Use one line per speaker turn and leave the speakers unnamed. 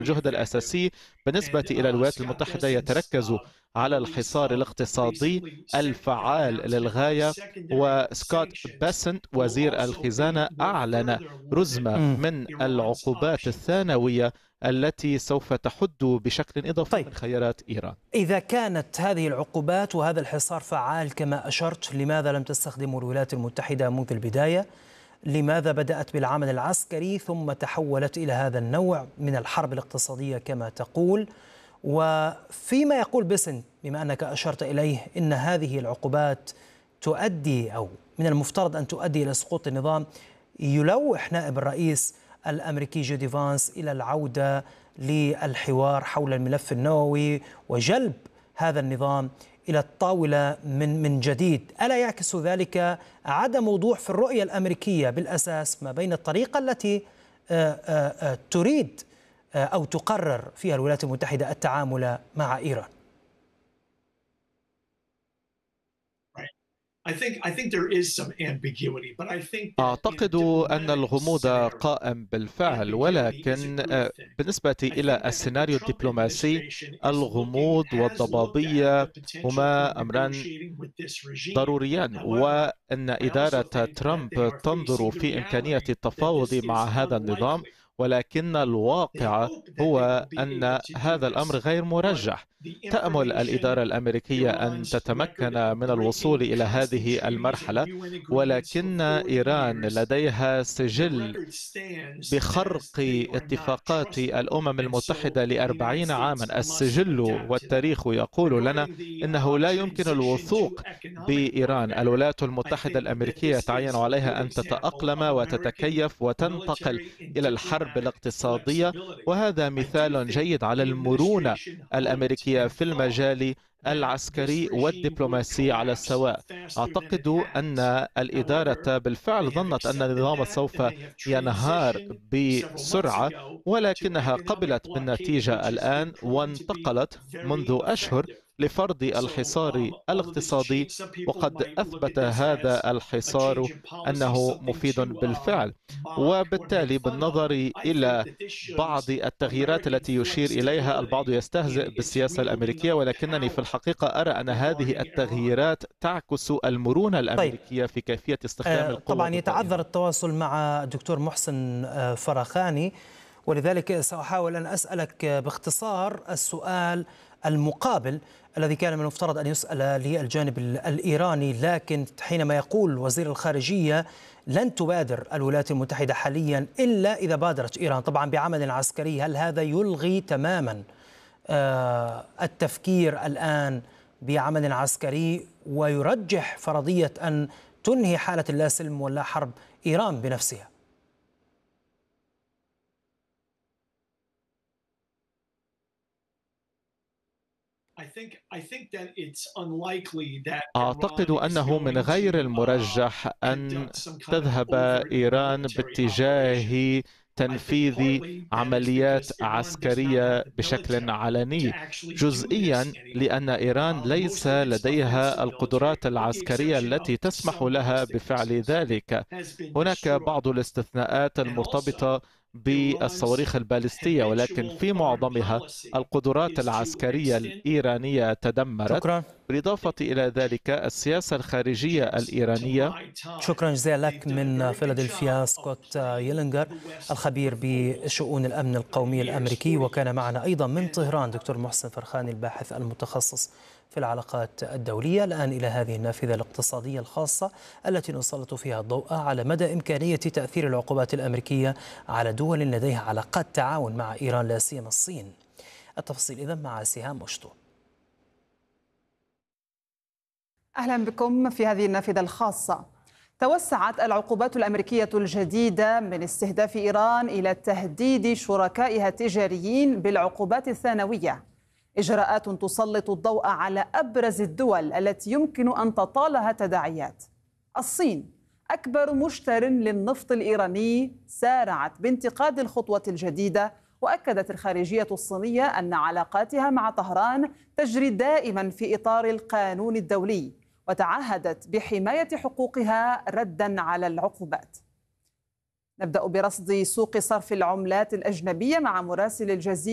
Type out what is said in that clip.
الجهد الأساسي بالنسبة إلى الولايات المتحدة يتركز على الحصار الاقتصادي الفعال للغاية. وسكوت باسنت وزير الخزانة أعلن رزمة
مم.
من العقوبات الثانوية التي سوف تحد بشكل إضافي
طيب،
من خيارات إيران.
إذا كانت هذه العقوبات وهذا الحصار فعال كما أشرت، لماذا لم تستخدم الولايات المتحدة منذ البداية؟ لماذا بدأت بالعمل العسكري ثم تحولت إلى هذا النوع من الحرب الاقتصادية كما تقول؟ وفيما يقول بسنت، بما أنك أشرت إليه، إن هذه العقوبات تؤدي أو من المفترض أن تؤدي إلى سقوط النظام، يلوح نائب الرئيس الأمريكي جي دي فانس إلى العودة للحوار حول الملف النووي وجلب هذا النظام إلى الطاولة من جديد. ألا يعكس ذلك عدم وضوح في الرؤية الأمريكية بالأساس ما بين الطريقة التي تريد أو تقرر فيها الولايات المتحدة التعامل مع إيران؟
أعتقد أن الغموض قائم بالفعل، ولكن بالنسبة إلى السيناريو الدبلوماسي الغموض والضبابية هما أمران ضروريان، وأن إدارة ترامب تنظر في إمكانية التفاوض مع هذا النظام، ولكن الواقع هو أن هذا الأمر غير مرجح. تأمل الإدارة الأمريكية أن تتمكن من الوصول إلى هذه المرحلة، ولكن إيران لديها سجل بخرق اتفاقات الأمم المتحدة ل40 عاما. السجل والتاريخ يقول لنا إنه لا يمكن الوثوق بإيران. الولايات المتحدة الأمريكية يتعين عليها أن تتأقلم وتتكيف وتنتقل إلى الحرب الاقتصادية، وهذا مثال جيد على المرونة الأمريكية في المجال العسكري والدبلوماسي على السواء. أعتقد أن الإدارة بالفعل ظنت أن النظام سوف ينهار بسرعة، ولكنها قبلت بالنتيجة الآن وانتقلت منذ أشهر لفرض الحصار الاقتصادي، وقد أثبت هذا الحصار أنه مفيد بالفعل. وبالتالي بالنظر إلى بعض التغييرات التي يشير إليها البعض يستهزئ بالسياسة الأمريكية، ولكنني في الحقيقة أرى أن هذه التغييرات تعكس المرونة
طيب،
الأمريكية في كيفية استخدام القوة
طبعا
ضد
يتعذر
إيران.
التواصل مع الدكتور محسن فرخاني، ولذلك سأحاول أن أسألك باختصار السؤال المقابل الذي كان من المفترض أن يسأل للجانب الإيراني، لكن حينما يقول وزير الخارجية لن تبادر الولايات المتحدة حاليا إلا إذا بادرت إيران طبعا بعمل عسكري، هل هذا يلغي تماما التفكير الآن بعمل عسكري ويرجح فرضية أن تنهي حالة اللا سلم ولا حرب إيران بنفسها؟
أعتقد أنه من غير المرجح أن تذهب إيران باتجاه تنفيذ عمليات عسكرية بشكل علني، جزئيا لأن إيران ليس لديها القدرات العسكرية التي تسمح لها بفعل ذلك. هناك بعض الاستثناءات المرتبطة بالصواريخ الباليستية، ولكن في معظمها القدرات العسكرية الإيرانية تدمرت.
شكرا.
بالإضافة إلى ذلك السياسة الخارجية الإيرانية.
شكرا جزيلا لك. من فيلادلفيا سكوت يلينغر الخبير بشؤون الأمن القومي الأمريكي، وكان معنا أيضا من طهران دكتور محسن فرخاني الباحث المتخصص في العلاقات الدولية. الآن إلى هذه النافذة الاقتصادية الخاصة التي نسلط فيها الضوء على مدى إمكانية تأثير العقوبات الأمريكية على دول لديها علاقات تعاون مع إيران، لا سيما الصين. التفاصيل إذن مع سهام مشطو.
أهلا بكم في هذه النافذة الخاصة. توسعت العقوبات الأمريكية الجديدة من استهداف إيران إلى تهديد شركائها التجاريين بالعقوبات الثانوية، إجراءات تسلط الضوء على أبرز الدول التي يمكن أن تطالها تداعيات. الصين أكبر مشتر للنفط الإيراني سارعت بانتقاد الخطوة الجديدة، وأكدت الخارجية الصينية أن علاقاتها مع طهران تجري دائما في إطار القانون الدولي، وتعهدت بحماية حقوقها ردا على العقوبات. نبدأ برصد سوق صرف العملات الأجنبية مع مراسل الجزيرة